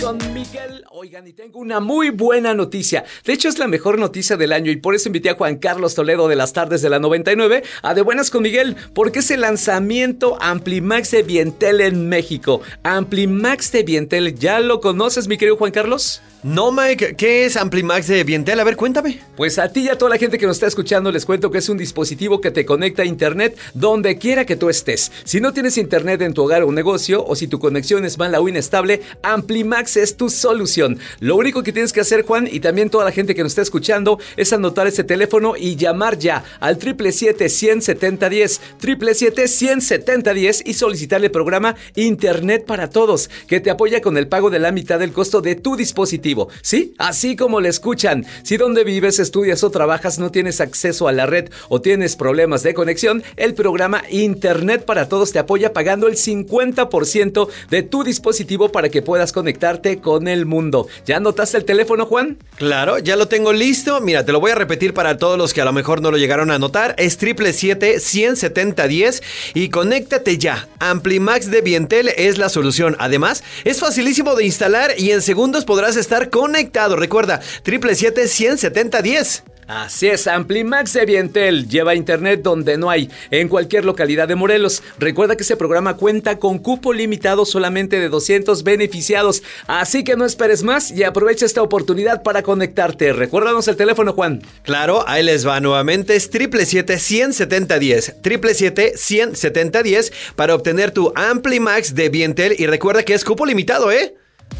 Con Miguel, oigan, y tengo una muy buena noticia. De hecho, es la mejor noticia del año y por eso invité a Juan Carlos Toledo de las tardes de la 99 a De Buenas con Miguel, porque es el lanzamiento Amplimax de Bientel en México. Amplimax de Bientel, ¿ya lo conoces, mi querido Juan Carlos? No, Mike, ¿qué es Amplimax de Bientel? A ver, cuéntame. Pues a ti y a toda la gente que nos está escuchando les cuento que es un dispositivo que te conecta a internet donde quiera que tú estés. Si no tienes internet en tu hogar o negocio, o si tu conexión es mala o inestable, Amplimax es tu solución. Lo único que tienes que hacer, Juan, y también toda la gente que nos está escuchando, es anotar ese teléfono y llamar ya al 777-170-10, 777-170-10 y solicitarle el programa Internet para Todos, que te apoya con el pago de la mitad del costo de tu dispositivo. ¿Sí? Así como le escuchan. Si donde vives, estudias o trabajas no tienes acceso a la red o tienes problemas de conexión, el programa Internet para Todos te apoya pagando el 50% de tu dispositivo para que puedas conectarte con el mundo. ¿Ya anotaste el teléfono, Juan? Claro, ya lo tengo listo. Mira, te lo voy a repetir para todos los que a lo mejor no lo llegaron a anotar. Es 777-170-10 y conéctate ya. Amplimax de Bientel es la solución. Además, es facilísimo de instalar y en segundos podrás estar conectado. Recuerda, 777-170-10. Así es, Amplimax de Bientel lleva internet donde no hay, en cualquier localidad de Morelos. Recuerda que este programa cuenta con cupo limitado solamente de 200 beneficiados, así que no esperes más y aprovecha esta oportunidad para conectarte. Recuérdanos el teléfono, Juan. Claro, ahí les va nuevamente, es 777-170-10, 777-170-10 para obtener tu Amplimax de Bientel y recuerda que es cupo limitado, ¿eh?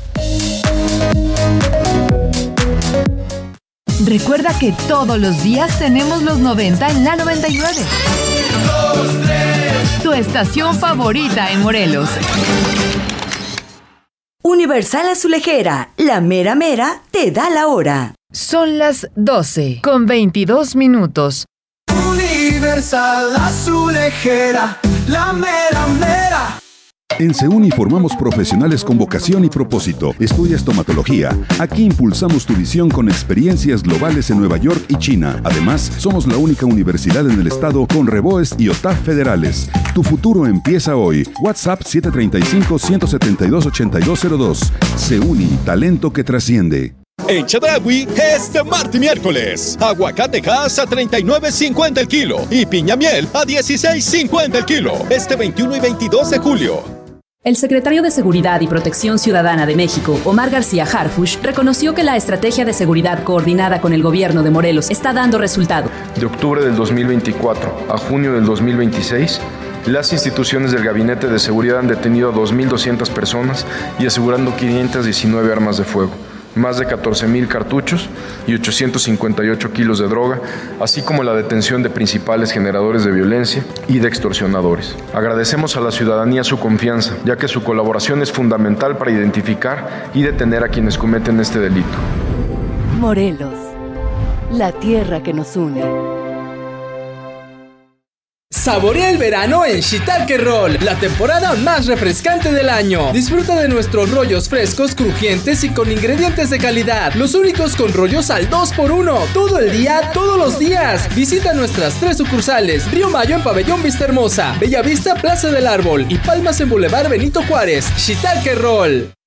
Recuerda que todos los días tenemos los 90 en la 99. 2, 3. Tu estación favorita en Morelos. Universal Azulejera, la mera mera te da la hora. Son las 12:22. Universal Azulejera, la mera mera. En Seuni formamos profesionales con vocación y propósito. Estudia estomatología. Aquí impulsamos tu visión con experiencias globales en Nueva York y China. Además, somos la única universidad en el estado con Reboes y OTAF federales. Tu futuro empieza hoy. WhatsApp 735-172-8202. Seuni, talento que trasciende. En Chedraui, este martes y miércoles, aguacate Hass a $39.50 el kilo y piña miel a $16.50 el kilo, este 21 y 22 de julio. El secretario de Seguridad y Protección Ciudadana de México, Omar García Harfuch, reconoció que la estrategia de seguridad coordinada con el gobierno de Morelos está dando resultado. De octubre del 2024 a junio del 2026, las instituciones del Gabinete de Seguridad han detenido a 2.200 personas y asegurando 519 armas de fuego, más de 14,000 cartuchos y 858 kilos de droga, así como la detención de principales generadores de violencia y de extorsionadores. Agradecemos a la ciudadanía su confianza, ya que su colaboración es fundamental para identificar y detener a quienes cometen este delito. Morelos, la tierra que nos une. Saborea el verano en Shiitake Roll, la temporada más refrescante del año. Disfruta de nuestros rollos frescos, crujientes y con ingredientes de calidad. Los únicos con rollos al 2x1. Todo el día, todos los días. Visita nuestras 3 sucursales: Río Mayo en Pabellón Vista Hermosa, Bellavista Plaza del Árbol y Palmas en Boulevard Benito Juárez. Shiitake Roll.